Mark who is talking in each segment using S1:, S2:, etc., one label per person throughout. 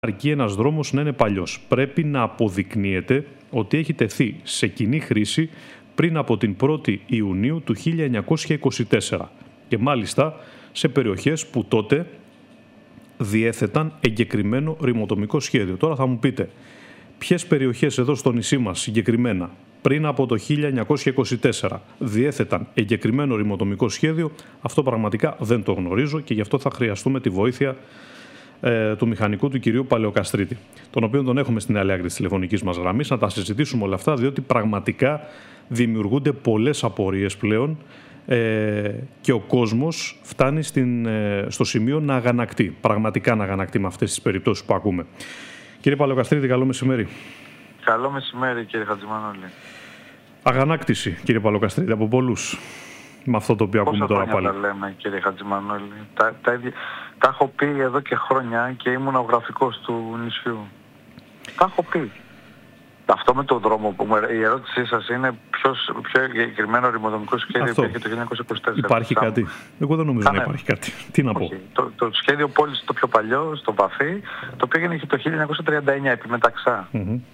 S1: αρκεί ένας δρόμος να είναι παλιός. Πρέπει να αποδεικνύεται ότι έχει τεθεί σε κοινή χρήση πριν από την 1η Ιουνίου του 1924 και μάλιστα σε περιοχές που τότε διέθεταν εγκεκριμένο ρημοτομικό σχέδιο. Τώρα θα μου πείτε, ποιες περιοχές εδώ στο νησί μας συγκεκριμένα πριν από το 1924 διέθεταν εγκεκριμένο ρημοτομικό σχέδιο, αυτό πραγματικά δεν το γνωρίζω και γι' αυτό θα χρειαστούμε τη βοήθεια του μηχανικού του κυρίου Παλαιοκαστρίτη, τον οποίο τον έχουμε στην άλλη άκρη της τηλεφωνικής μας γραμμής, να τα συζητήσουμε όλα αυτά, διότι πραγματικά δημιουργούνται πολλές απορίες πλέον και ο κόσμος φτάνει στο σημείο να αγανακτεί, πραγματικά να αγανακτεί με αυτές τις περιπτώσεις που ακούμε. Κύριε Παλαιοκαστρίτη, καλό μεσημέρι.
S2: Καλό μεσημέρι, κύριε Χατζημανόλη.
S1: Αγανάκτηση, κύριε Παλαιοκαστρίτη, από πολλούς με αυτό το οποίο ακούμε τώρα πάλι.
S2: Τα λέμε, κύριε Χατζημανόλη. Τα έχω πει εδώ και χρόνια και ήμουν ο γραφικός του νησιού. Τα έχω πει. Αυτό με τον δρόμο που η ερώτησή σας είναι ποιο εγκεκριμένο ρημοτομικό σχέδιο υπήρχε το 1924.
S1: Υπάρχει κάτι? Εγώ δεν νομίζω να υπάρχει κάτι. Τι να πω.
S2: Το σχέδιο πόλης το πιο παλιό, στο Βαφή, το οποίο έγινε το 1939 επί Μεταξά.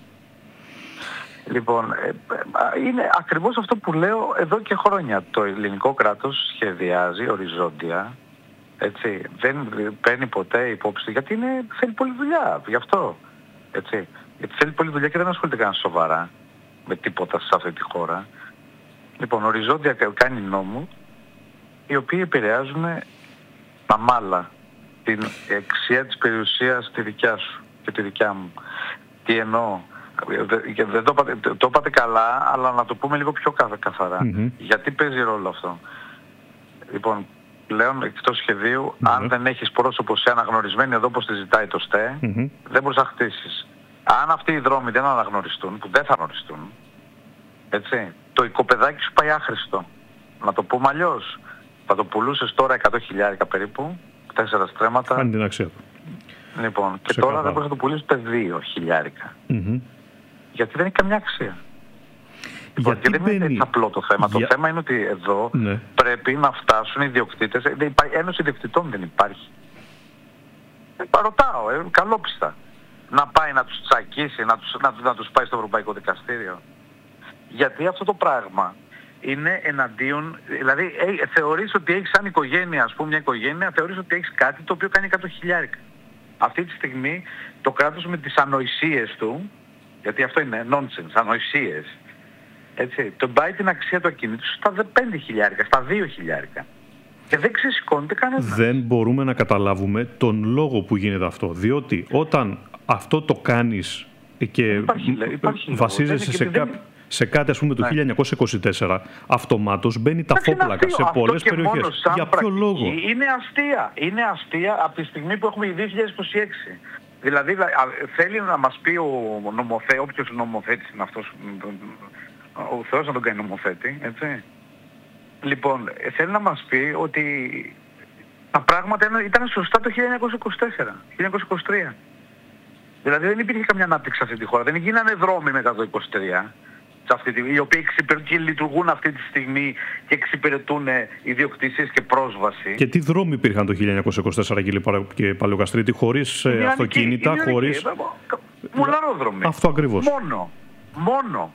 S2: Λοιπόν, είναι ακριβώς αυτό που λέω εδώ και χρόνια. Το ελληνικό κράτος σχεδιάζει οριζόντια, έτσι, δεν παίρνει ποτέ υπόψη, γιατί θέλει πολλή δουλειά, γι' αυτό, έτσι. Γιατί θέλει πολλή δουλειά και δεν ασχολείται κανένας σοβαρά με τίποτα σε αυτή τη χώρα. Λοιπόν, οριζόντια κάνει νόμους, οι οποίοι επηρεάζουν τα μάλα, την αξία της περιουσίας τη δικιά σου και τη δικιά μου. Τι εννοώ? Δεν το είπατε καλά, αλλά να το πούμε λίγο πιο καθαρά. Γιατί παίζει ρόλο αυτό? Λοιπόν, πλέον εκτός σχεδίου, αν δεν έχεις πρόσωπο σε αναγνωρισμένη εδώ όπως τη ζητάει το ΣΤΕ, δεν μπορείς να χτίσεις. Αν αυτοί οι δρόμοι δεν αναγνωριστούν, που δεν θα αναγνωριστούν, έτσι, το οικοπεδάκι σου πάει άχρηστο. Να το πούμε αλλιώς. Θα το πουλούσες τώρα 100.000 περίπου, 4 στρέμματα.
S1: Κάνει την αξία του.
S2: Λοιπόν, και τώρα δεν μπορείς να το πουλήσεις ούτε 2.000. Γιατί δεν έχει καμιά αξία. Λοιπόν, και δεν είναι έτσι απλό το θέμα. Το θέμα είναι ότι εδώ πρέπει να φτάσουν οι ιδιοκτήτες. Ένωση ιδιοκτητών δεν υπάρχει. Ρωτάω, καλόπιστα. Να πάει να τους τσακίσει, να τους πάει στο Ευρωπαϊκό Δικαστήριο. Γιατί αυτό το πράγμα είναι εναντίον, δηλαδή θεωρείς ότι έχεις σαν οικογένεια, ας πούμε μια οικογένεια, θεωρείς ότι έχεις κάτι το οποίο κάνει 100.000. Αυτή τη στιγμή το κράτος με τις ανοησίες του, γιατί αυτό είναι nonsense, ανοησίες, έτσι, τον πάει την αξία του ακινήτου στα 5.000, στα 2.000. Και δεν ξεσηκώνεται κανένα.
S1: Δεν μπορούμε να καταλάβουμε τον λόγο που γίνεται αυτό, διότι όταν αυτό το κάνεις και βασίζεσαι σε κάτι, ας πούμε, το 1924, αυτομάτως μπαίνει τα φόπλακα σε πολλές περιοχές. Για ποιο λόγο?
S2: Είναι αστεία από τη στιγμή που έχουμε 2026. Δηλαδή θέλει να μας πει όποιος νομοθέτης είναι αυτός, ο Θεός να τον κάνει νομοθέτη, έτσι. Λοιπόν, θέλει να μας πει ότι τα πράγματα ήταν σωστά το 1924, 1923. Δηλαδή δεν υπήρχε καμιά ανάπτυξη σε αυτή τη χώρα. Δεν γίνανε δρόμοι μετά το 1923, οι οποίοι λειτουργούν αυτή τη στιγμή και εξυπηρετούν ιδιοκτησίες και πρόσβαση.
S1: Και τι δρόμοι υπήρχαν το 1924, κύριε Παλαιοκαστρίτη, χωρίς αυτοκίνητα, χωρίς...
S2: Μουλαρόδρομοι.
S1: Αυτό ακριβώς.
S2: Μόνο.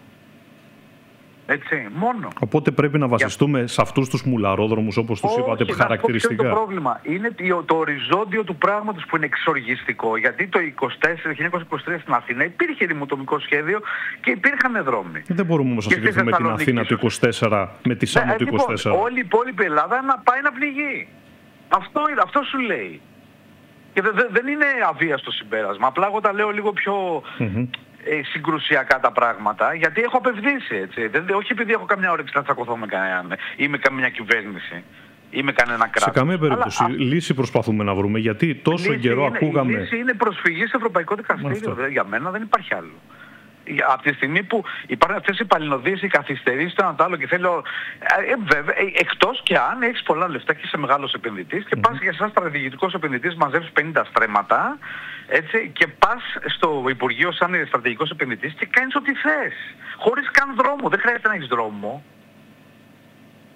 S2: Έτσι, μόνο.
S1: Οπότε πρέπει να βασιστούμε σε αυτούς τους μουλαρόδρομους, όπως τους είπατε, χαρακτηριστικά.
S2: Ποιο είναι το πρόβλημα? Είναι το οριζόντιο του πράγματος που είναι εξοργιστικό. Γιατί το 1923 στην Αθήνα υπήρχε ρημοτομικό σχέδιο και υπήρχαν δρόμοι.
S1: Δεν μπορούμε όμως να συγκριθούμε την Αθήνα του 24 με τη Σάμο του 24.
S2: Όλη η υπόλοιπη Ελλάδα να πάει να πληγεί. Αυτό σου λέει. Και δεν είναι αβίαστο συμπέρασμα. Απλά εγώ τα λέω λίγο πιο... συγκρουσιακά τα πράγματα, γιατί έχω απευθύνσει, έτσι. Όχι επειδή έχω καμιά όρεξη να τσακωθώ με κανέναν ή με καμιά κυβέρνηση ή με κανένα κράτος.
S1: Σε καμία περίπτωση. Λύση προσπαθούμε να βρούμε, γιατί τόσο καιρό ακούγαμε...
S2: Η λύση είναι προσφυγή στο Ευρωπαϊκό Δικαστήριο. Για μένα δεν υπάρχει άλλο. Από τη στιγμή που υπάρχουν αυτές οι παλινοδίες, οι καθυστερήσεις, το ένα το άλλο και θέλω... βέβαια, εκτός και αν έχεις πολλά λεφτά και είσαι μεγάλος επενδυτής και πας για σαν στρατηγικός επενδυτής, μαζεύεις 50 στρέμματα, έτσι, και πας στο Υπουργείο σαν στρατηγικός επενδυτής και κάνεις ό,τι θες. Χωρίς καν δρόμο. Δεν χρειάζεται να έχεις δρόμο.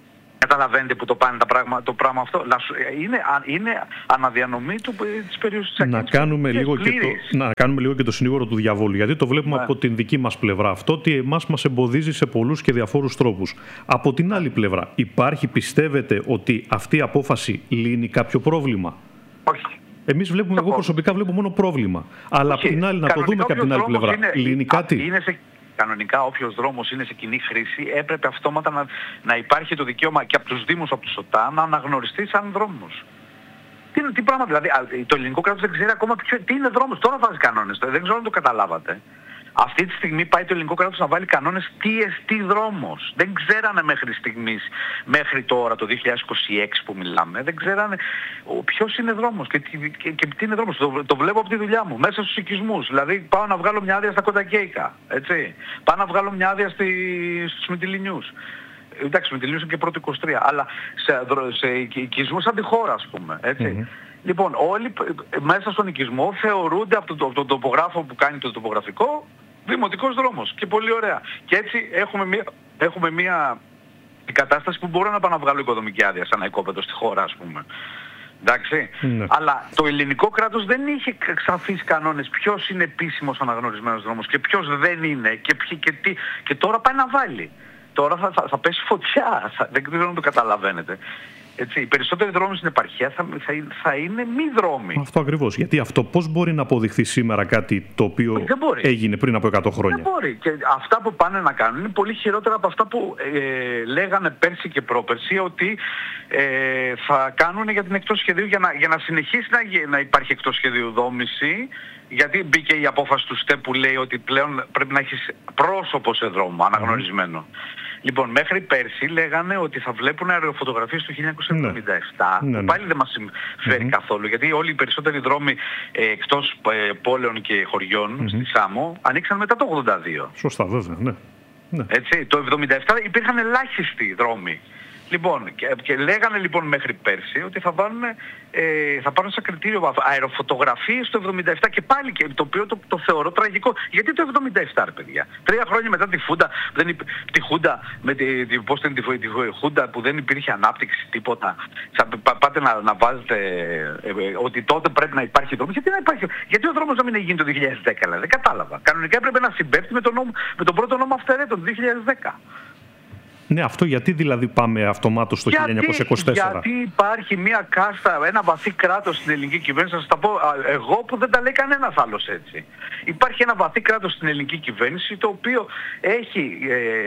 S2: Καταλαβαίνετε που το πάνε το πράγμα αυτό. Είναι αναδιανομή της περιοχής της
S1: να κάνουμε λίγο και το συνήγορο του διαβόλου, γιατί το βλέπουμε από την δική μας πλευρά αυτό, ότι εμάς μας εμποδίζει σε πολλούς και διαφόρους τρόπους. Από την άλλη πλευρά, πιστεύετε ότι αυτή η απόφαση λύνει κάποιο πρόβλημα?
S2: Όχι.
S1: Εμείς βλέπουμε, εγώ προσωπικά βλέπω μόνο πρόβλημα. Αλλά απ' την άλλη, να το δούμε και από την άλλη πλευρά. Λύνει κάτι?
S2: Κανονικά, όποιος δρόμος είναι σε κοινή χρήση, έπρεπε αυτόματα να υπάρχει το δικαίωμα και από τους Δήμους, από τους ΟΤΑ, να αναγνωριστεί σαν δρόμος. Τι πράγμα, δηλαδή, το ελληνικό κράτος δεν ξέρει ακόμα τι είναι δρόμος. Τώρα βάζει κανόνες, δεν ξέρω αν το καταλάβατε. Αυτή τη στιγμή πάει το ελληνικό κράτος να βάλει κανόνες τι εστί δρόμος. Δεν ξέρανε μέχρι στιγμής, μέχρι τώρα το 2026 που μιλάμε, δεν ξέρανε ποιος είναι δρόμος και τι είναι δρόμος. Το βλέπω από τη δουλειά μου, μέσα στους οικισμούς. Δηλαδή πάω να βγάλω μια άδεια στα Κοντακέικα, έτσι. Πάω να βγάλω μια άδεια στους Μυτιληνιούς. Εντάξει, Μυτιληνιούς είναι και πρώτο 23, αλλά σε οικισμούς σαν τη χώρα, ας πούμε, έτσι. Λοιπόν, όλοι μέσα στον οικισμό θεωρούνται από τον τοπογράφο που κάνει το τοπογραφικό δημοτικός δρόμος. Και πολύ ωραία. Και έτσι έχουμε μια κατάσταση που μπορώ να πάω να βγάλω οικοδομική άδεια σαν οικόπεδο στη χώρα, ας πούμε. Εντάξει. Αλλά το ελληνικό κράτος δεν είχε σαφείς κανόνες ποιος είναι επίσημος αναγνωρισμένος δρόμος και ποιος δεν είναι και τώρα πάει να βάλει. Τώρα θα πέσει φωτιά. Δεν ξέρω αν το καταλαβαίνετε. Έτσι, οι περισσότεροι δρόμοι στην επαρχία θα είναι μη δρόμοι.
S1: Αυτό ακριβώς. Γιατί αυτό πώς μπορεί να αποδειχθεί σήμερα κάτι το οποίο έγινε πριν από 100 χρόνια?
S2: Δεν μπορεί. Και αυτά που πάνε να κάνουν είναι πολύ χειρότερα από αυτά που λέγανε πέρσι και πρόπερσι ότι θα κάνουν για την εκτός σχεδίου για να συνεχίσει να υπάρχει εκτός σχεδίου δόμηση. Γιατί μπήκε η απόφαση του ΣΤΕ που λέει ότι πλέον πρέπει να έχεις πρόσωπο σε δρόμο, αναγνωρισμένο. Λοιπόν, μέχρι πέρσι λέγανε ότι θα βλέπουν αεροφωτογραφίες του 1977, που πάλι δεν μας συμφέρει καθόλου, γιατί όλοι οι περισσότεροι δρόμοι εκτός πόλεων και χωριών στη Σάμο ανοίξαν μετά το 82.
S1: Σωστά, βέβαια, ναι.
S2: Έτσι, το 77 υπήρχαν ελάχιστοι δρόμοι. Λοιπόν, και λέγανε λοιπόν μέχρι πέρσι ότι θα πάρουν σαν κριτήριο αεροφωτογραφίες το 77 και πάλι, και το οποίο το θεωρώ τραγικό. Γιατί το 77, ρε παιδιά? 3 χρόνια μετά τη Χούντα, τη Χούντα, τη Χούντα που δεν υπήρχε ανάπτυξη, τίποτα. Πάτε να βάζετε ότι τότε πρέπει να υπάρχει δρόμος. Γιατί ο δρόμος να μην έχει γίνει το 2010, δεν κατάλαβα. Κανονικά έπρεπε να συμπέφτει με τον πρώτο νόμο αυθαιρέτων το 2010.
S1: Ναι, αυτό γιατί δηλαδή πάμε αυτομάτως στο 1924?
S2: Γιατί υπάρχει μια κάστα, ένα βαθύ κράτος στην ελληνική κυβέρνηση, θα σας τα πω εγώ που δεν τα λέει κανένας άλλος έτσι. Υπάρχει ένα βαθύ κράτος στην ελληνική κυβέρνηση το οποίο έχει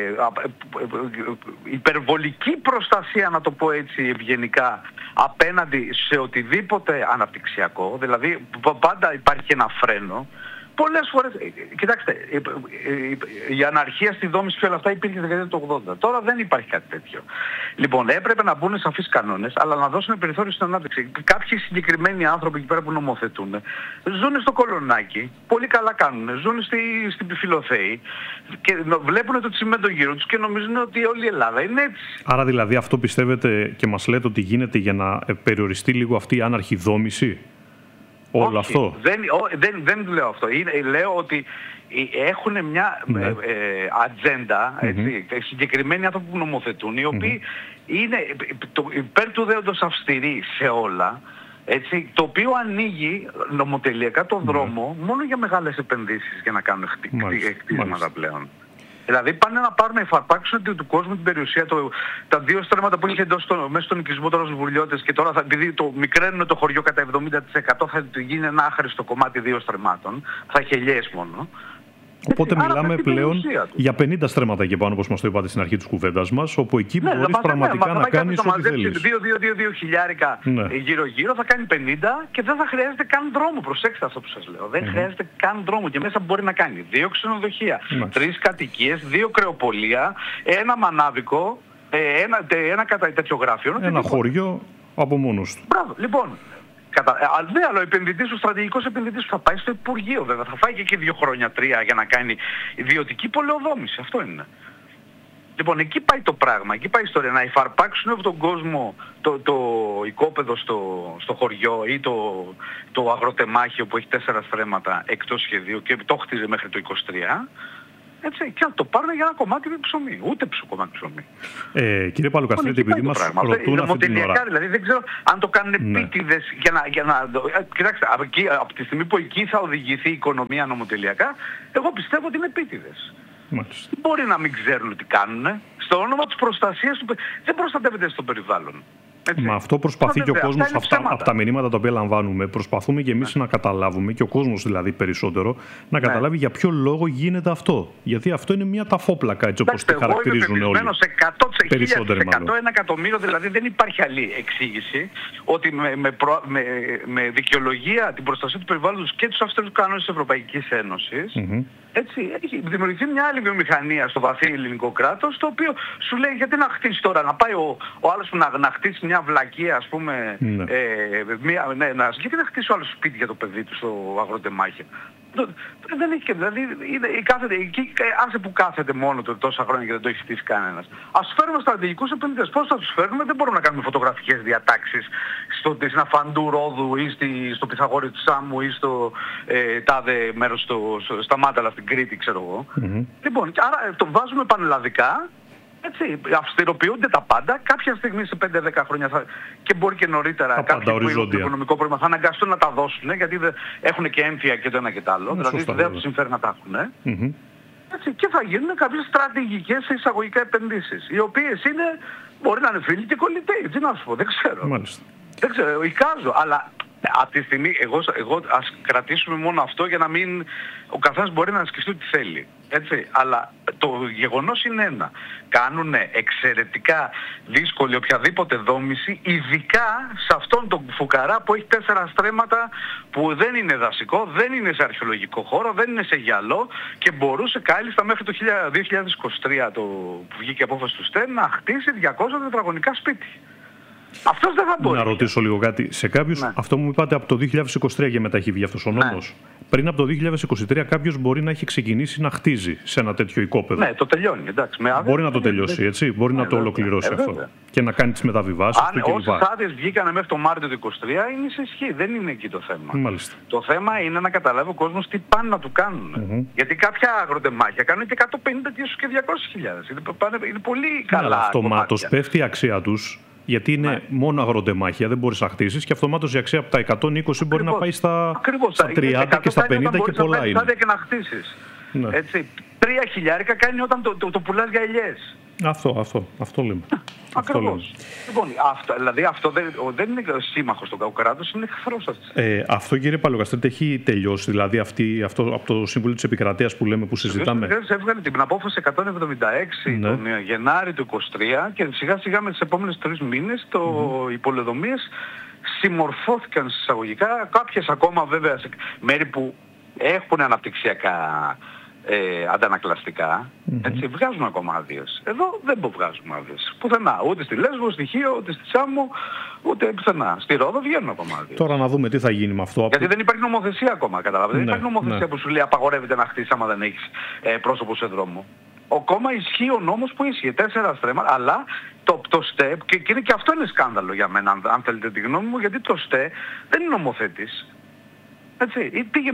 S2: υπερβολική προστασία, να το πω έτσι ευγενικά, απέναντι σε οτιδήποτε αναπτυξιακό, δηλαδή πάντα υπάρχει ένα φρένο. Πολλές φορές, κοιτάξτε, η αναρχία στη δόμηση και όλα αυτά υπήρχε στη δεκαετία του 80. Τώρα δεν υπάρχει κάτι τέτοιο. Λοιπόν, έπρεπε να μπουν σαφείς κανόνες, αλλά να δώσουν περιθώριο στην ανάπτυξη. Κάποιοι συγκεκριμένοι άνθρωποι εκεί πέρα που νομοθετούν, ζουν στο Κολονάκι, πολύ καλά κάνουν, ζουν στην Πιφιλοθέη και βλέπουν το τσιμέντο γύρω τους και νομίζουν ότι όλη η Ελλάδα είναι έτσι.
S1: Άρα δηλαδή αυτό πιστεύετε και μας λέτε ότι γίνεται για να περιοριστεί λίγο αυτή η άναρχη δόμηση? Όλο αυτό.
S2: Δεν λέω αυτό. Λέω ότι έχουν μια ατζέντα, συγκεκριμένοι άνθρωποι που νομοθετούν, οι οποίοι είναι υπέρ του δέοντος αυστηροί σε όλα, έτσι, το οποίο ανοίγει νομοτελειακά το δρόμο μόνο για μεγάλες επενδύσεις για να κάνουν χτίσματα πλέον. Δηλαδή πάνε να πάρουν να υφαρπάξουν του κόσμου την περιουσία, τα 2 στρέμματα που είχε μέσα στον οικισμό τώρα στους Βουρλιώτες και τώρα επειδή το μικραίνουν το χωριό κατά 70% θα γίνει ένα άχρηστο κομμάτι 2 στρεμμάτων, θα έχει ελιές μόνο.
S1: Οπότε μιλάμε πλέον για 50 στρέμματα και πάνω, όπως μας το είπατε στην αρχή της κουβέντας μας, όπου εκεί μπορείς πραγματικά να κάνεις ό,τι θέλεις. 2 χιλιάρικα γύρω-γύρω θα κάνει 50 και δεν θα χρειάζεται καν δρόμο. Προσέξτε αυτό που σας λέω. Δεν χρειάζεται καν δρόμο και μέσα μπορεί να κάνει 2 ξενοδοχεία, 3 κατοικίες, 2 κρεοπολία, ένα μανάβικο, ένα τέτοιο γράφιο. Ένα χωριό από μόνος του.
S2: Μπράβο. Λοιπόν, ναι, αλλά ο επενδυτής, ο στρατηγικός επενδυτής που θα πάει στο Υπουργείο βέβαια, θα φάει και εκεί 2 χρόνια, 3 για να κάνει ιδιωτική πολεοδόμηση. Αυτό είναι. Λοιπόν, εκεί πάει το πράγμα, εκεί πάει η ιστορία. Να υφαρπάξουν από τον κόσμο το οικόπεδο στο χωριό ή το αγροτεμάχιο που έχει 4 στρέμματα εκτός σχεδίου και το χτίζε μέχρι το 23. Έτσι, και να το πάρουν για ένα κομμάτι ψωμί. Ούτε κομμάτι ψωμί.
S1: Κύριε Παλουκαστρίτη, επειδή μας ρωτούν αυτή την ώρα.
S2: Δηλαδή δεν ξέρω αν το κάνουν επίτηδες για να... Κοιτάξτε, από τη στιγμή που εκεί θα οδηγηθεί η οικονομία νομοτελειακά, εγώ πιστεύω ότι είναι επίτηδες. Μπορεί να μην ξέρουν τι κάνουν. Στο όνομα της προστασίας του... Δεν προστατεύεται στο περιβάλλον. Έτσι.
S1: Μα αυτό προσπαθεί και ο κόσμος, από τα μηνύματα τα οποία λαμβάνουμε, προσπαθούμε και εμείς να καταλάβουμε, και ο κόσμος δηλαδή περισσότερο, να καταλάβει για ποιο λόγο γίνεται αυτό. Γιατί αυτό είναι μια ταφόπλακα, έτσι όπως τη χαρακτηρίζουν όλοι.
S2: Σε 100%, 1 εκατομμύριο δηλαδή δεν υπάρχει άλλη εξήγηση ότι με δικαιολογία την προστασία του περιβάλλοντος και τους αυστηρούς κανόνες της Ευρωπαϊκής Ένωσης, έτσι, έχει δημιουργηθεί μια άλλη βιομηχανία στο βαθύ ελληνικό κράτος, το οποίο σου λέει γιατί να χτίσει τώρα, να πάει ο άλλος που να χτίσει μια βλακεία, ας πούμε, γιατί να χτίσει ο άλλος σπίτι για το παιδί του στο αγροτεμάχια. Δεν έχει, δηλαδή, άσε που κάθεται μόνο του τόσα χρόνια και δεν το έχει χτίσει κανένας. Ας φέρουμε στρατηγικούς επενδυτές. Πώς θα τους φέρνουμε? Δεν μπορούμε να κάνουμε φωτογραφικές διατάξεις στην Αφαντού Ρόδου ή στο Πυθαγόριο του Σάμου ή στο τάδε μέρος στα Μάταλα στην Κρήτη, ξέρω εγώ. Λοιπόν, άρα το βάζουμε πανελλαδικά. Έτσι, αυστηροποιούνται τα πάντα. Κάποια στιγμή σε 5-10 χρόνια και μπορεί και νωρίτερα κάποιοι που έχουν οικονομικό πρόβλημα θα αναγκαστούν να τα δώσουν, γιατί έχουν και έμφυα και το ένα και το άλλο. Δηλαδή δεν τους συμφέρει να τα έχουν. Έτσι, και θα γίνουν κάποιες στρατηγικές εισαγωγικά επενδύσεις, οι οποίες μπορεί να είναι φίλοι και κολλητοί. Τι να σου πω, δεν ξέρω. Δεν ξέρω, εικάζω, αλλά από τη στιγμή, εγώ ας κρατήσουμε μόνο αυτό για να μην... Ο καθένας μπορεί να ασκηστεί ό,τι θέλει. Έτσι. Αλλά το γεγονός είναι ένα. Κάνουν εξαιρετικά δύσκολη οποιαδήποτε δόμηση, ειδικά σε αυτόν τον φουκαρά που έχει 4 στρέμματα, που δεν είναι δασικό, δεν είναι σε αρχαιολογικό χώρο, δεν είναι σε γυαλό και μπορούσε κάλλιστα μέχρι το 2023 που βγήκε η απόφαση του ΣΤΕ να χτίσει 200 τετραγωνικά σπίτι. Αυτός δεν θα μπορεί.
S1: Να ρωτήσω λίγο κάτι. Σε κάποιους, αυτό μου είπατε από το 2023 και μετά έχει βγει αυτός ο νόμος. Πριν από το 2023 κάποιος μπορεί να έχει ξεκινήσει να χτίζει σε ένα τέτοιο οικόπεδο.
S2: Ναι, το τελειώνει. Εντάξει,
S1: μπορεί να το τελειώσει, έτσι. Μπορεί να το ολοκληρώσει αυτό. Και να κάνει τις μεταβιβάσεις του κλπ.
S2: Όσες άδειες βγήκαν μέχρι το Μάρτιο του 2023 είναι σε ισχύ. Δεν είναι εκεί το θέμα.
S1: Μάλιστα.
S2: Το θέμα είναι να καταλάβει ο κόσμος τι πάνε να του κάνουν. Γιατί κάποια αγροτεμάχια κάνουν και 150 και 200.000. Είναι πολύ καλά.
S1: Αυτομάτως πέφτει η αξία τους. Γιατί είναι μόνο αγροτεμάχια, δεν μπορείς να χτίσεις και αυτομάτως η αξία από τα 120 μπορεί να πάει στα 30 και στα 50 και πολλά είναι.
S2: Και να χτίσεις. Έτσι, 3 χιλιάρικα κάνει όταν το πουλάς για ελιές.
S1: Αυτό λέμε.
S2: Ακριβώς. Λοιπόν, αυτό δεν είναι σύμμαχος του κράτους, είναι εχθρός αυτής.
S1: Αυτό, κύριε Παλουκαστρίτη, έχει τελειώσει, δηλαδή αυτό από το Συμβούλιο της Επικρατείας που λέμε, που συζητάμε.
S2: Έβγαλε την απόφαση 176 τον Γενάρη του 2023 και σιγά σιγά με τις επόμενες 3 μήνες οι πολεοδομίες συμμορφώθηκαν εισαγωγικά, κάποιες ακόμα βέβαια σε μέρη που έχουν αναπτυξιακά αντανακλαστικά, έτσι, βγάζουν ακόμα άδειες. Εδώ δεν βγάζουμε άδειες. Πουθενά. Ούτε στη Λέσβο, στη Χίο, ούτε στη Σάμο, ούτε πουθενά. Στη Ρόδο βγαίνουν ακόμα άδειες.
S1: Τώρα να δούμε τι θα γίνει με αυτό.
S2: Γιατί δεν υπάρχει νομοθεσία ακόμα, καταλαβαίνετε. Δεν υπάρχει νομοθεσία που σου λέει απαγορεύεται να χτίσεις άμα δεν έχεις πρόσωπο σε δρόμο. Ακόμα ισχύει ο νόμος που ισχύει. 4 στρέμματα, αλλά το ΣΤΕ, και είναι και αυτό είναι σκάνδαλο για μένα, αν θέλετε τη γνώμη μου, γιατί το ΣΤΕ δεν είναι νομοθέτης. Έτσι, πήγε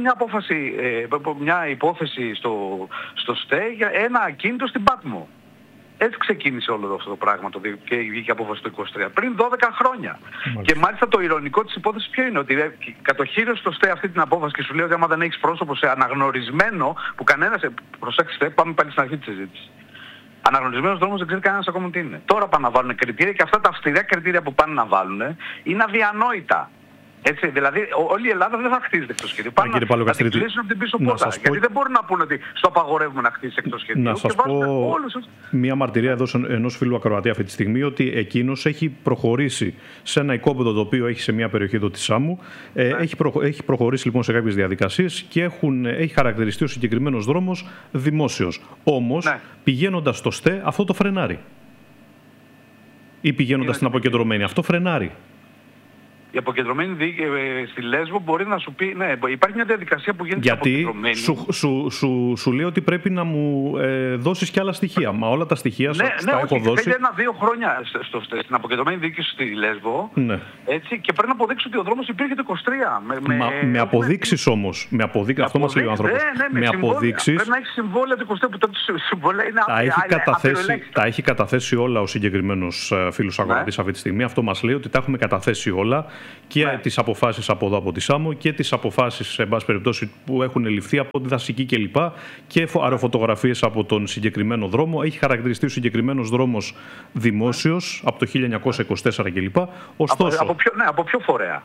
S2: μια υπόθεση στο ΣΤΕ για ένα ακίνητο στην Πάτμο. Έτσι ξεκίνησε όλο αυτό το πράγμα και βγήκε απόφαση το 2023. Πριν 12 χρόνια. Και μάλιστα το ηρωνικό της υπόθεσης ποιο είναι? Ότι κατοχύρωσε το ΣΤΕ αυτή την απόφαση και σου λέει ότι άμα δεν έχεις πρόσωπο σε αναγνωρισμένο, που κανένας, προσέξτε, πάμε πάλι στην αρχή της συζήτησης. Αναγνωρισμένος δρόμος δεν ξέρει κανένας ακόμα τι είναι. Τώρα πάνε να βάλουν κριτήρια και αυτά τα αυστηρά κριτήρια που πάνε να βάλουν είναι αδιανόητα. Έτσι, δηλαδή όλη η Ελλάδα δεν θα χτίζεται εκτός σχεδίου. Πάνε να την κλείσουν από την πίσω πόρτα. Γιατί δεν μπορούν να πούνε ότι στο απαγορεύουμε να χτίσει εκτός σχεδίου.
S1: Να σας πω μια μαρτυρία εδώ ενός φίλου ακροατή αυτή τη στιγμή, ότι εκείνος έχει προχωρήσει σε ένα οικόπεδο το οποίο έχει σε μια περιοχή εδώ της Σάμου. Έχει προχωρήσει λοιπόν σε κάποιες διαδικασίες και έχει χαρακτηριστεί ο συγκεκριμένος δρόμος δημόσιος. Όμως πηγαίνοντας στο ΣΤΕ αυτό το φρενάρει. Ή πηγαίνοντας στην αποκεντρωμένη, αυτό φρενάρει.
S2: η αποκεντρωμένη στη Λέσβο μπορεί να σου πει, ναι, υπάρχει μια διαδικασία που γίνεται αποκεντρωμένη.
S1: Γιατί σου λέει ότι πρέπει να μου δώσεις και άλλα στοιχεία. Μα όλα τα στοιχεία στα έχω δώσει.
S2: Θέλει 1-2 χρόνια στην αποκεντρωμένη διοίκηση στη Λέσβο.
S1: Ναι.
S2: Έτσι, και πρέπει να αποδείξει ότι ο δρόμος υπήρχε το 23.
S1: Με αποδείξεις όμως. Αυτό μας λέει ο άνθρωπος.
S2: Με αποδείξεις. Πρέπει να έχει συμβόλαια το 23 που τότε συμβόλαια είναι
S1: τα έχει καταθέσει όλα ο συγκεκριμένος φίλος αγορατής αυτή τη στιγμή. Αυτό μας λέει ότι τα έχουμε καταθέσει όλα και τις αποφάσεις από εδώ από τη ΣΑΜΟ και τις αποφάσεις σε πάση περιπτώσει που έχουν ληφθεί από τη δασική κλπ. Και αεροφωτογραφίες από τον συγκεκριμένο δρόμο. Έχει χαρακτηριστεί ο συγκεκριμένος δρόμος δημόσιος από το 1924 κλπ. Ωστόσο,
S2: από ποιο φορέα?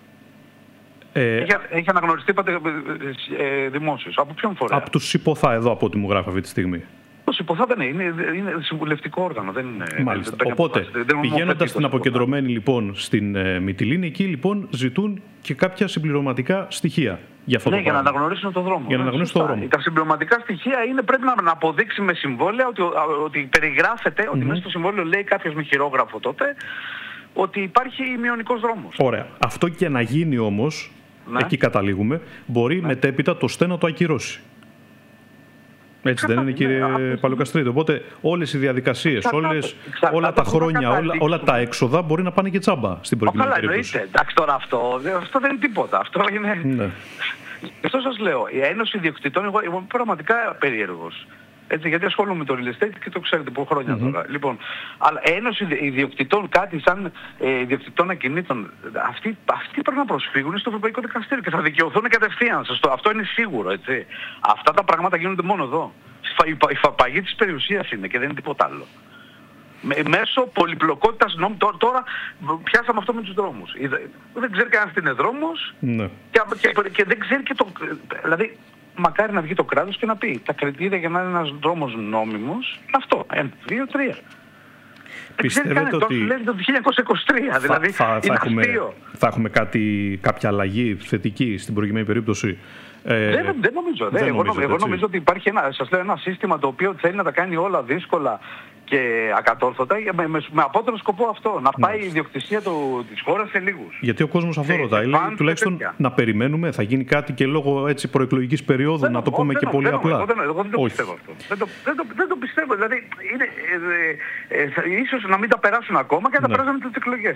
S2: Έχει αναγνωριστεί δημόσιος. Από ποιον φορέα?
S1: Από τους ΣΥΠΟΘΑ εδώ από ό,τι μου γράφει αυτή τη στιγμή.
S2: Το ΣΥΠΟΘΑ δεν είναι συμβουλευτικό όργανο. Δεν είναι,
S1: μάλιστα. Οπότε, πηγαίνοντας στην αποκεντρωμένη λοιπόν στην Μυτιλήνη, εκεί λοιπόν ζητούν και κάποια συμπληρωματικά στοιχεία. Για
S2: να αναγνωρίσουν τον δρόμο.
S1: Για να αναγνωρίσουν τον δρόμο.
S2: Τα συμπληρωματικά στοιχεία πρέπει να αποδείξει με συμβόλαια ότι περιγράφεται, ότι μέσα στο συμβόλαιο λέει κάποιος με χειρόγραφο τότε, ότι υπάρχει μειωνικός δρόμος.
S1: Ωραία. Αυτό και να γίνει όμως, εκεί καταλήγουμε, μπορεί μετέπειτα το ΣΤΕ να το ακυρώσει. Έτσι δεν είναι, κύριε Παλαιοκαστρίδη? Οπότε όλες οι διαδικασίες, όλα τα χρόνια, όλα τα έξοδα μπορεί να πάνε και τσάμπα στην προηγούμενη περίπτωση.
S2: Εντάξει, τώρα αυτό δεν είναι τίποτα. Αυτό είναι... Ναι. Αυτό σας λέω, η Ένωση Ιδιοκτητών, εγώ είμαι πραγματικά περίεργος. Έτσι, γιατί ασχολούμαι με το real estate και το ξέρετε από χρόνια τώρα. Λοιπόν, αλλά Ένωση Ιδιοκτητών, κάτι σαν ιδιοκτητών ακινήτων, αυτοί πρέπει να προσφύγουν στο Ευρωπαϊκό Δικαστήριο και θα δικαιωθούν κατευθείαν. Αυτό είναι σίγουρο. Έτσι. Αυτά τα πράγματα γίνονται μόνο εδώ. Η φαπαγή της περιουσίας είναι και δεν είναι τίποτα άλλο. Μέσω πολυπλοκότητας νόμου. Τώρα πιάσαμε αυτό με τους δρόμους. Δεν ξέρει κανένας τι είναι δρόμος και δεν ξέρει και το... Δηλαδή, μακάρι να βγει το κράτος και να πει τα κριτήρια για να είναι ένας δρόμος νόμιμος είναι αυτό. 1, 2, 3.
S1: Πιστεύετε ότι
S2: λέει το 1923, δηλαδή
S1: θα έχουμε κάποια αλλαγή θετική στην προηγούμενη περίπτωση?
S2: Δεν νομίζω. Εγώ νομίζω ότι υπάρχει ένα σύστημα το οποίο θέλει να τα κάνει όλα δύσκολα και ακατόρθωτα με απότερο σκοπό αυτό, να πάει η ιδιοκτησία της χώρας σε λίγους.
S1: Γιατί ο κόσμος αυτό ρωτάει, λέει τουλάχιστον να περιμένουμε, θα γίνει κάτι και λόγω προεκλογικής περίοδου, να το πούμε και πολύ απλά.
S2: Εγώ δεν το πιστεύω αυτό. Δεν το πιστεύω, δηλαδή ίσως να μην τα περάσουν ακόμα και να τα περάσουν τις εκλογές.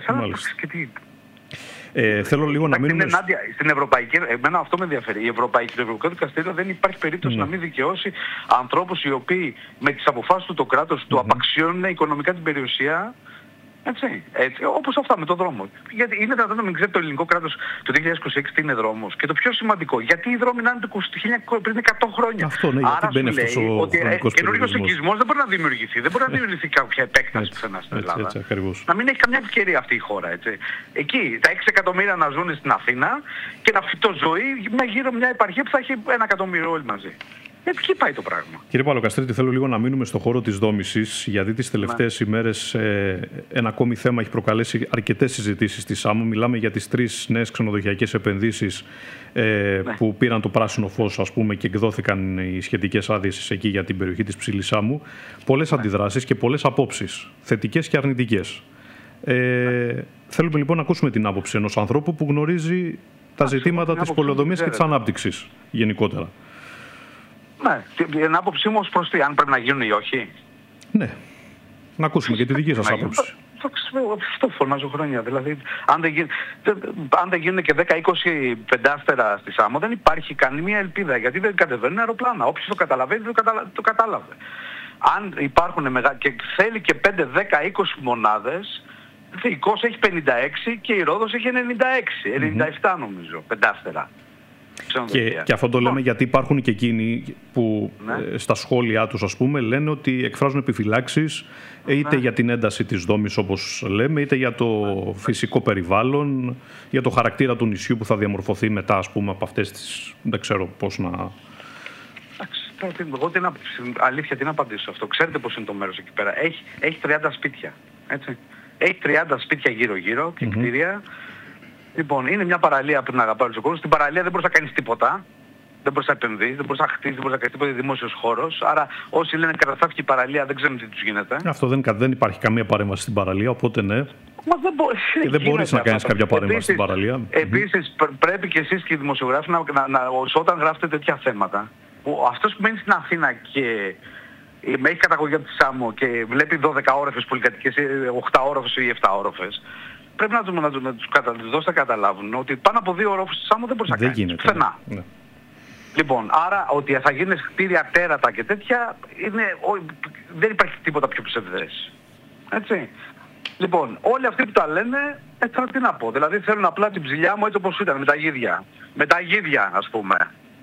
S1: Θέλω λίγο να μείνουμε...
S2: Στην Ευρωπαϊκή, εμένα αυτό με ενδιαφέρει. Το Ευρωπαϊκό Δικαστήριο δεν υπάρχει περίπτωση να μην δικαιώσει ανθρώπους οι οποίοι με τις αποφάσεις του το κράτος του απαξιώνουν οικονομικά την περιουσία. Έτσι, όπως αυτά με τον δρόμο. Γιατί είναι δυνατόν να μην ξέρει το ελληνικό κράτος το 2026 τι είναι δρόμος. Και το πιο σημαντικό, γιατί οι δρόμοι να είναι πριν 100 χρόνια.
S1: Αυτό, ναι,
S2: άρα σου λέει ότι καινούργιος οικισμός δεν μπορεί να δημιουργηθεί. Δεν μπορεί να δημιουργηθεί κάποια επέκταση πουθενά στην Ελλάδα. Να μην έχει καμιά ευκαιρία αυτή η χώρα. Έτσι. Εκεί τα 6 εκατομμύρια να ζουν στην Αθήνα και να φυτώ ζωή με γύρω μια επαρχία που θα έχει 1 εκατομμύριο όλοι μαζί. Εκεί πάει το πράγμα.
S1: Κύριε Παλαιοκαστρίτη, θέλω λίγο να μείνουμε στον χώρο της δόμησης, γιατί τις τελευταίες ημέρες ένα ακόμη θέμα έχει προκαλέσει αρκετές συζητήσεις στη ΣΑΜΟ. Μιλάμε για τις 3 νέες ξενοδοχειακές επενδύσεις που πήραν το πράσινο φως, ας πούμε, και εκδόθηκαν οι σχετικές άδειες εκεί για την περιοχή της Ψηλής Σάμου. Πολλές αντιδράσεις και πολλές απόψεις, θετικές και αρνητικές. Θέλουμε λοιπόν να ακούσουμε την άποψη ενός ανθρώπου που γνωρίζει τα ζητήματα της πολεοδομίας και της ανάπτυξης γενικότερα.
S2: Ναι, την άποψή μου ως προς τι, αν πρέπει να γίνουν ή όχι.
S1: Ναι, να ακούσουμε και τη δική σας άποψη.
S2: Αυτό φωνάζω χρόνια. Δηλαδή, αν δεν γίνουν και 10-20 πεντάστερα στη Σάμο, δεν υπάρχει καμία ελπίδα, γιατί δεν κατεβαίνουν αεροπλάνα. Όποιος το καταλαβαίνει, το κατάλαβε. Αν υπάρχουν και θέλει και 5, 10, 20 μονάδες, η Κος έχει 56 και η Ρόδος έχει 96, 97 νομίζω, πεντάστερα.
S1: Και αυτό το λέμε γιατί υπάρχουν και εκείνοι που στα σχόλιά τους, ας πούμε, λένε ότι εκφράζουν επιφυλάξεις είτε για την ένταση της δόμης, όπως λέμε, είτε για το φυσικό περιβάλλον, για το χαρακτήρα του νησιού που θα διαμορφωθεί μετά, ας πούμε, από αυτές τις... Δεν ξέρω πώς να...
S2: Εγώ αλήθεια τι να απαντήσω σε αυτό. Ξέρετε πώς είναι το μέρος εκεί πέρα. Έχει 30 σπίτια. Έτσι. Έχει 30 σπίτια γύρω-γύρω και κτίρια. Λοιπόν, είναι μια παραλία που την αγαπάει ο κόσμος. Στην παραλία δεν μπορείς να κάνεις τίποτα. Δεν μπορείς να επενδύσεις, δεν μπορείς να χτίσεις, δεν μπορείς να κάνεις τίποτα, δημόσιος χώρος. Άρα όσοι λένε καταστράφηκε η παραλία δεν ξέρουν τι τους γίνεται.
S1: Αυτό δεν υπάρχει καμία παρέμβαση στην παραλία, οπότε ναι.
S2: Μα δεν μπορεί.
S1: Και δεν μπορείς να κάνεις κάποια παρέμβαση στην παραλία.
S2: Επίσης, πρέπει και εσείς και οι δημοσιογράφοι όταν γράφετε τέτοια θέματα, αυτός που μένει στην Αθήνα και έχει καταγωγή από τη Σάμο και βλέπει 12όροφες πολυκατοικίες, 8όροφες ή 7όροφες, πρέπει να τους δώσετε να καταλάβουν ότι πάνω από 2 ορόφους στη Σάμο δεν μπορείς να κάνεις.
S1: Δεν γίνεται.
S2: Πουθενά. Ναι. Λοιπόν, άρα ότι θα γίνουν κτίρια τέρατα και τέτοια, δεν υπάρχει τίποτα πιο ψευδές. Έτσι. Λοιπόν, όλοι αυτοί που τα λένε, τώρα τι να πω. Δηλαδή θέλουν απλά την ψηλιά μου έτσι όπως ήταν, με τα γίδια. Με τα γίδια, ας πούμε.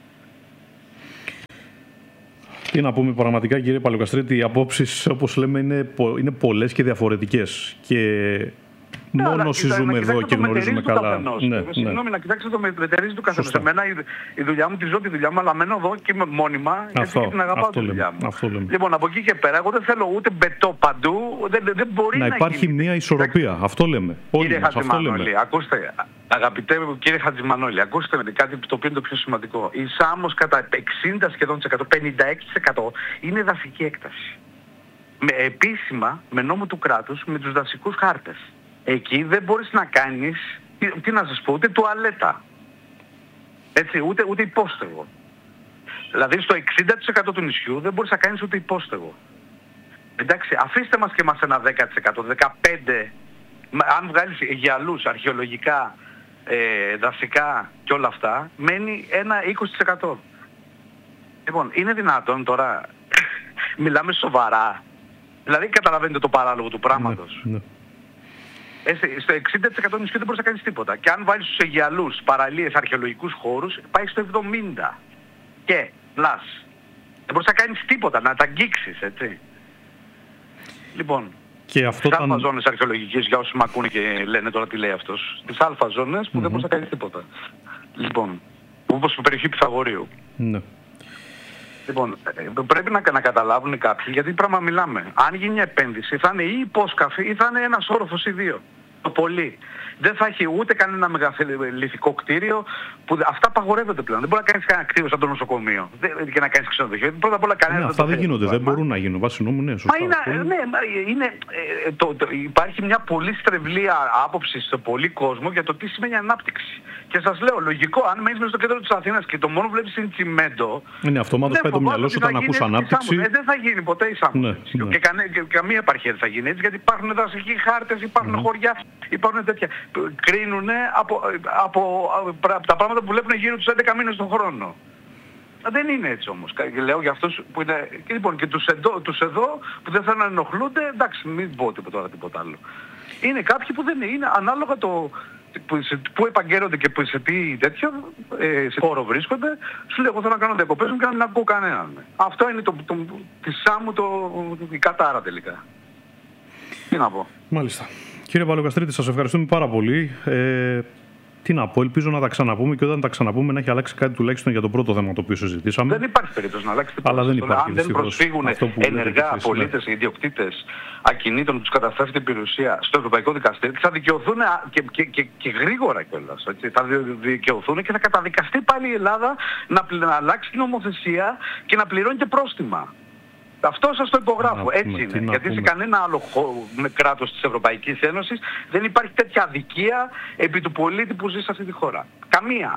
S1: Τι να πούμε πραγματικά, κύριε Παλαιοκαστρίτη, οι απόψεις, όπως λέμε, είναι πολλές και διαφορετικές. Και μόνο όσοι ζούμε εδώ και γνωρίζουμε καλά.
S2: Συγγνώμη, να κοιτάξετε το μετερίζει του καθενός. Εμένα η δουλειά μου, τη ζω τη δουλειά μου, αλλά μένω εδώ και είμαι μόνιμα και την αγαπάω τη δουλειά μου. Λοιπόν, από εκεί και πέρα, εγώ δεν θέλω ούτε μπετό παντού, δεν μπορεί να
S1: υπάρχει μια ισορροπία. Αυτό λέμε.
S2: Κύριε Χατζημανόλη, ακούστε, αγαπητέ κύριε Χατζημανόλη, ακούστε με κάτι το οποίο είναι το πιο σημαντικό. Η Σάμος κατά 60 σχεδόν 56% είναι δασική έκταση. Επίσημα, με νόμο του κράτους, με τους δασικούς χάρτες. Εκεί δεν μπορείς να κάνεις, τι να σας πω, ούτε τουαλέτα. Έτσι, ούτε υπόστεγο. Δηλαδή στο 60% του νησιού δεν μπορείς να κάνεις ούτε υπόστεγο. Εντάξει, αφήστε μας και εμάς ένα 10%, 15%. Αν βγάλεις γυαλούς, αρχαιολογικά, δασικά και όλα αυτά, μένει ένα 20%. Λοιπόν, είναι δυνατόν τώρα, μιλάμε σοβαρά. Δηλαδή καταλαβαίνετε το παράλογο του πράγματος.
S1: Ναι.
S2: Στο 60% νησιού δεν μπορείς να κάνεις τίποτα. Και αν βάλεις τους Αιγιαλούς, παραλίες, αρχαιολογικούς χώρους, πάει στο 70%. Και, πλάς. Δεν μπορείς να κάνεις τίποτα, να τα αγγίξεις, έτσι. Λοιπόν, στις αλφα ζώνες αρχαιολογικές, για όσοι μ' ακούνε και λένε τώρα τι λέει αυτός, στις αλφα ζώνες που δεν μπορείς να κάνεις τίποτα. Λοιπόν, όπως η περιοχή Πυθαγορείου.
S1: Ναι.
S2: Λοιπόν, πρέπει να καταλάβουν κάποιοι γιατί πράγμα μιλάμε. Αν γίνει μια επένδυση θα είναι ή υπόσκαφη ή θα είναι ένας όροφος ή 2. Το πολύ. Δεν θα έχει ούτε κανένα μεγαλειθικό κτίριο που αυτά απαγορεύονται πλέον. Δεν μπορεί να κάνεις κανένα κτίριο σαν το νοσοκομείο και να κάνεις ξενοδοχείο. Πρώτα απ' όλα κανένα.
S1: Αυτά δεν γίνονται, δεν μπορούν να γίνουν. Βάσει νόμου, ναι, σωστά.
S2: Υπάρχει μια πολύ στρεβλή άποψη σε πολύ κόσμο για το τι σημαίνει ανάπτυξη. Και σας λέω, λογικό, αν μένεις μέσα στο κέντρο της Αθήνας και το μόνο που βλέπεις είναι τσιμέντο.
S1: Είναι αυτομάτως πάει το μυαλό σου όταν ακούς ανάπτυξη.
S2: Δεν θα γίνει ποτέ η Σάμος. Και καμία επαρχία δεν θα γίνει έτσι, γιατί υπάρχουν δασικοί χάρτες, υπάρχουν χωριά, υπάρχουν τέτοια. Κρίνουνε από τα πράγματα που βλέπουν γύρω τους 11 μήνες τον χρόνο. Δεν είναι έτσι όμως. Λέω για αυτούς που είναι. Και λοιπόν και τους εδώ που δεν θέλουν να ενοχλούνται, εντάξει, μην πω τίποτα άλλο. Είναι κάποιοι που δεν είναι ανάλογα το. Που επαγγέλλονται και σε τι τέτοιο σε χώρο βρίσκονται, σου λέει εγώ θέλω να κάνω διακοπές μου και να μην ακούω κανέναν. Αυτό είναι τη Σάμου η κατάρα τελικά. Τι να πω.
S1: Μάλιστα. Κύριε Παλαιοκαστρίτη, σας ευχαριστούμε πάρα πολύ. Τι να πω, ελπίζω να τα ξαναπούμε και όταν τα ξαναπούμε να έχει αλλάξει κάτι τουλάχιστον για το πρώτο θέμα το οποίο συζητήσαμε.
S2: Δεν υπάρχει περίπτωση να αλλάξει τίποτα.
S1: Αλλά δεν υπάρχει.
S2: Αν δεν προσφύγουν ενεργά πολίτες, ιδιοκτήτες ακινήτων που τους καταστρέφει την περιουσία στο Ευρωπαϊκό Δικαστήριο, θα δικαιωθούν και γρήγορα κιόλας. Θα δικαιωθούν και θα καταδικαστεί πάλι η Ελλάδα να αλλάξει την νομοθεσία και να πληρώνει και πρόστιμα. Αυτό σας το υπογράφω. Έτσι είναι. Γιατί σε κανένα άλλο κράτος της Ευρωπαϊκής Ένωσης δεν υπάρχει τέτοια αδικία επί του πολίτη που ζει σε αυτή τη χώρα. Καμία.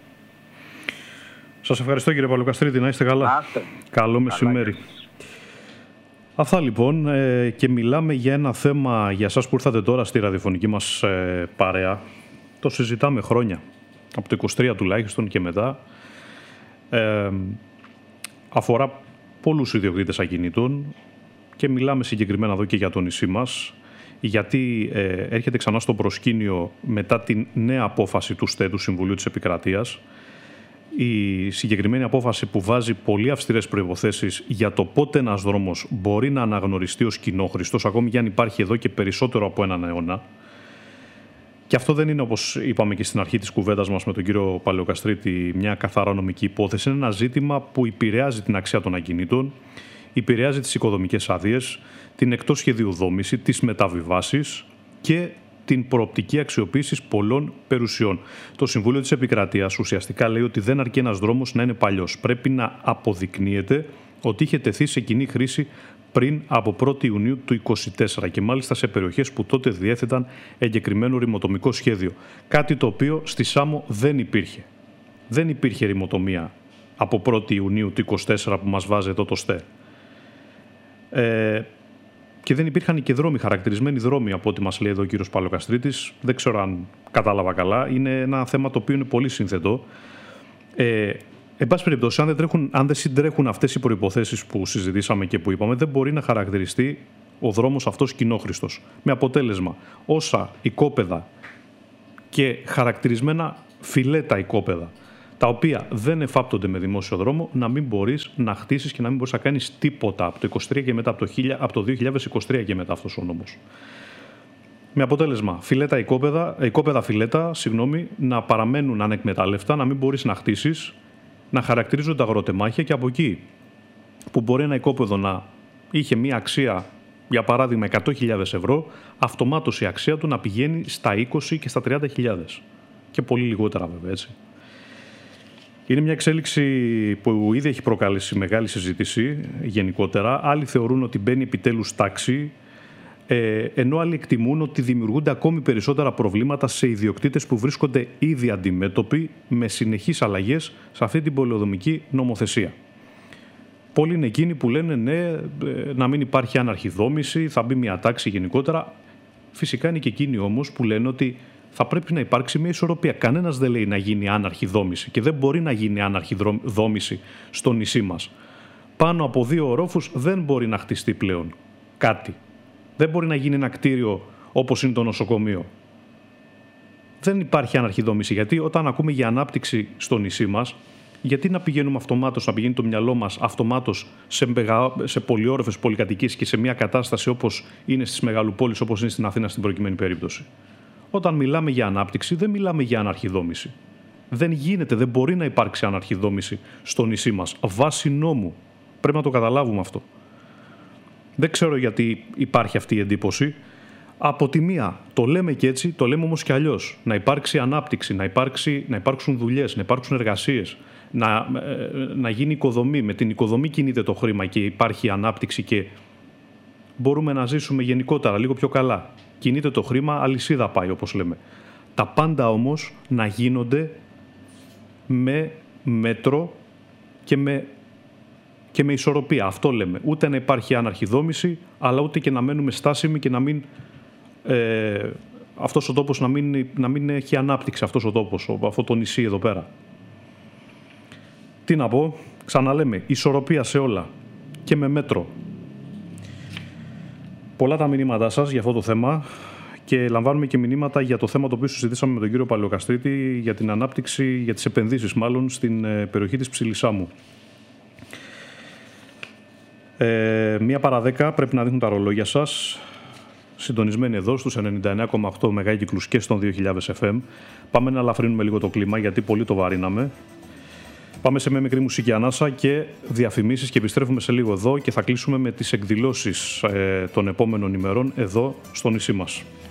S1: Σας ευχαριστώ κύριε Παλαιοκαστρίτη. Να είστε καλά. Καλό μεσημέρι. Αυτά λοιπόν και μιλάμε για ένα θέμα για εσάς που ήρθατε τώρα στη ραδιοφωνική μας παρέα. Το συζητάμε χρόνια. Από το 23 τουλάχιστον και μετά. Αφορά πολλούς ιδιοκτήτες ακινήτων και μιλάμε συγκεκριμένα εδώ και για το νησί μας, γιατί έρχεται ξανά στο προσκήνιο μετά την νέα απόφαση του ΣΤΕ, του Συμβουλίου της Επικρατείας, η συγκεκριμένη απόφαση που βάζει πολύ αυστηρές προϋποθέσεις για το πότε ένας δρόμος μπορεί να αναγνωριστεί ως κοινόχρηστος, ακόμη και αν υπάρχει εδώ και περισσότερο από έναν αιώνα. Και αυτό δεν είναι, όπως είπαμε και στην αρχή της κουβέντας μας με τον κύριο Παλαιοκαστρίτη, μια καθαρά νομική υπόθεση. Είναι ένα ζήτημα που επηρεάζει την αξία των ακινήτων, επηρεάζει τις οικοδομικές άδειες, την εκτός σχεδίου δόμηση, τις μεταβιβάσεις και την προοπτική αξιοποίηση πολλών περιουσιών. Το Συμβούλιο της Επικρατείας ουσιαστικά λέει ότι δεν αρκεί ένας δρόμος να είναι παλιός. Πρέπει να αποδεικνύεται ότι είχε τεθεί σε κοινή χρήση πριν από 1η Ιουνίου του 2024 και μάλιστα σε περιοχές που τότε διέθεταν εγκεκριμένο ρημοτομικό σχέδιο. Κάτι το οποίο στη Σάμο δεν υπήρχε. Δεν υπήρχε ρημοτομία από 1η Ιουνίου του 2024 που μας βάζει εδώ το ΣΤΕ. Και δεν υπήρχαν και δρόμοι, χαρακτηρισμένοι δρόμοι από ό,τι μας λέει εδώ ο κύριος Παλαιοκαστρίτης. Δεν ξέρω αν κατάλαβα καλά. Είναι ένα θέμα το οποίο είναι πολύ σύνθετο. Εν πάση περιπτώσει, αν δεν συντρέχουν αυτές οι προϋποθέσεις που συζητήσαμε και που είπαμε, δεν μπορεί να χαρακτηριστεί ο δρόμος αυτός κοινόχρηστος. Με αποτέλεσμα, όσα οικόπεδα και χαρακτηρισμένα φιλέτα οικόπεδα, τα οποία δεν εφάπτονται με δημόσιο δρόμο, να μην μπορείς να χτίσεις και να μην μπορείς να κάνεις τίποτα από το 23 και μετά, από το 2023 και μετά αυτός ο νόμος. Με αποτέλεσμα, οικόπεδα φιλέτα, να παραμένουν ανεκμετάλλευτα, να μην μπορείς να χτίσεις, να χαρακτηρίζονται αγροτεμάχια και από εκεί που μπορεί ένα οικόπεδο να είχε μία αξία, για παράδειγμα 100.000 ευρώ, αυτομάτως η αξία του να πηγαίνει στα 20 και στα 30.000. Και πολύ λιγότερα βέβαια, έτσι. Είναι μια εξέλιξη που ήδη έχει προκαλέσει μεγάλη συζήτηση γενικότερα. Άλλοι θεωρούν ότι μπαίνει επιτέλους τάξη, ενώ άλλοι εκτιμούν ότι δημιουργούνται ακόμη περισσότερα προβλήματα σε ιδιοκτήτες που βρίσκονται ήδη αντιμέτωποι με συνεχείς αλλαγές σε αυτή την πολεοδομική νομοθεσία. Πολλοί είναι εκείνοι που λένε ναι, να μην υπάρχει αναρχιδόμηση, θα μπει μια τάξη γενικότερα. Φυσικά είναι και εκείνοι όμως που λένε ότι θα πρέπει να υπάρξει μια ισορροπία. Κανένας δεν λέει να γίνει άναρχη δόμηση και δεν μπορεί να γίνει άναρχη δόμηση στο νησί μας. Πάνω από 2 ορόφους δεν μπορεί να χτιστεί πλέον κάτι. Δεν μπορεί να γίνει ένα κτίριο όπως είναι το νοσοκομείο. Δεν υπάρχει άναρχη δόμηση, γιατί όταν ακούμε για ανάπτυξη στο νησί μας, γιατί να πηγαίνουμε αυτομάτως, να πηγαίνει το μυαλό μας αυτομάτως σε πολυόροφες πολυκατοικίες και σε μια κατάσταση όπως είναι στις μεγαλοπόλεις, όπως είναι στην Αθήνα στην προκειμένη περίπτωση. Όταν μιλάμε για ανάπτυξη, δεν μιλάμε για αναρχιδόμηση. Δεν γίνεται, δεν μπορεί να υπάρξει αναρχιδόμηση στο νησί μας. Βάσει νόμου. Πρέπει να το καταλάβουμε αυτό. Δεν ξέρω γιατί υπάρχει αυτή η εντύπωση. Από τη μία, το λέμε και έτσι, το λέμε όμως και αλλιώς. Να υπάρξει ανάπτυξη, να υπάρξουν δουλειές, να υπάρξουν εργασίες, να γίνει οικοδομή. Με την οικοδομή κινείται το χρήμα και υπάρχει ανάπτυξη και μπορούμε να ζήσουμε γενικότερα λίγο πιο καλά. Κινείται το χρήμα, αλυσίδα πάει όπως λέμε. Τα πάντα όμως να γίνονται με μέτρο και με ισορροπία. Αυτό λέμε. Ούτε να υπάρχει αναρχιδόμηση, αλλά ούτε και να μένουμε στάσιμοι και να μην αυτός ο τόπος να μην έχει ανάπτυξη, αυτός ο τόπος, αυτό το νησί εδώ πέρα. Τι να πω, ξαναλέμε, ισορροπία σε όλα και με μέτρο. Πολλά τα μηνύματά σας για αυτό το θέμα και λαμβάνουμε και μηνύματα για το θέμα το οποίο συζητήσαμε με τον κύριο Παλαιοκαστρίτη για την ανάπτυξη, για τις επενδύσεις μάλλον στην περιοχή της Ψιλισσάμου. 1:10 πρέπει να δείχνουν τα ρολόγια σας, συντονισμένοι εδώ στους 99,8 μεγάκυκλους και στον 2000 FM. Πάμε να ελαφρύνουμε λίγο το κλίμα γιατί πολύ το βαρύναμε. Πάμε σε μια μικρή μουσική ανάσα και διαφημίσεις και επιστρέφουμε σε λίγο εδώ και θα κλείσουμε με τις εκδηλώσεις των επόμενων ημερών εδώ στο νησί μας.